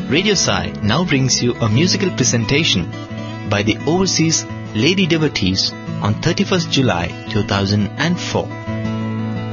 Radio Sai now brings you a musical presentation by the Overseas Lady Devotees on 31st July 2004.